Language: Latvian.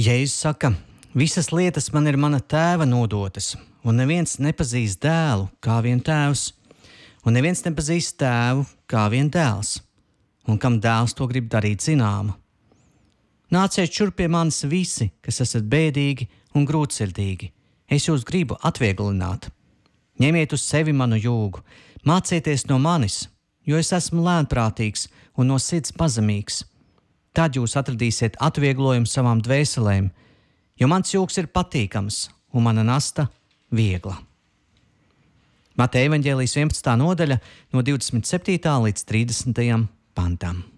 Jēzus saka, visas lietas man ir mana tēva nodotas, un neviens nepazīst dēlu kā vien tēvs, un neviens nepazīst tēvu kā vien dēls, un kam dēls to grib darīt zināmu. Nāciet šurp pie manis visi, kas esat bēdīgi un grūtsirdīgi. Es jūs gribu atvieglināt. Ņemiet uz sevi manu jūgu, mācieties no manis, jo es esmu lēnprātīgs un no sirds pazemīgs. Tad jūs atradīsiet atvieglojumu savām dvēselēm, jo mans jūgs ir patīkams un mana nasta viegla. Mateja evaņģēlijas 11. nodaļa no 27. līdz 30. pantam.